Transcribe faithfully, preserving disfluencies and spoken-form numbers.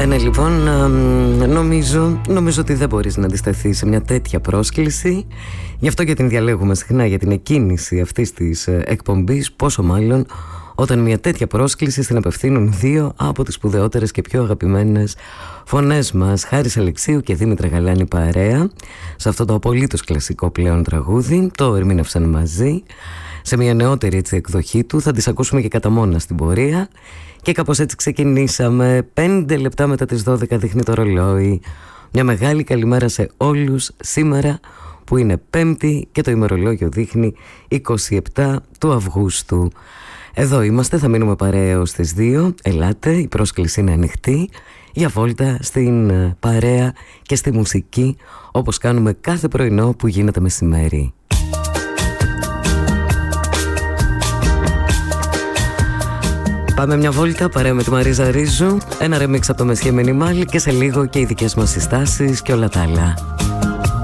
Ναι, λοιπόν, νομίζω, νομίζω ότι δεν μπορείς να αντισταθείς σε μια τέτοια πρόσκληση. Γι' αυτό και την διαλέγουμε συχνά για την εκκίνηση αυτής της εκπομπής. Πόσο μάλλον όταν μια τέτοια πρόσκληση στην απευθύνουν δύο από τις σπουδαιότερες και πιο αγαπημένες φωνές μας, Χάρης Αλεξίου και Δήμητρα Γαλάνη παρέα, σε αυτό το απολύτως κλασικό πλέον τραγούδι. Το ερμήνευσαν μαζί σε μια νεότερη έτσι εκδοχή του. Θα τις ακούσουμε και κατά μόνα στην πορεία. Και κάπως έτσι ξεκινήσαμε. Πέντε λεπτά μετά τις δώδεκα δείχνει το ρολόι. Μια μεγάλη καλημέρα σε όλους σήμερα που είναι Πέμπτη και το ημερολόγιο δείχνει είκοσι επτά του Αυγούστου. Εδώ είμαστε, θα μείνουμε παρέα ως τις δύο. Ελάτε, η πρόσκληση είναι ανοιχτή για βόλτα στην παρέα και στη μουσική, όπως κάνουμε κάθε πρωινό που γίνεται μεσημέρι. Πάμε μια βόλτα παρέα με τη Μαρίζα Ρίζου, ένα ρεμίξ από το Μεσχέ Μενιμάλ και σε λίγο και οι δικές μας συστάσεις και όλα τα άλλα.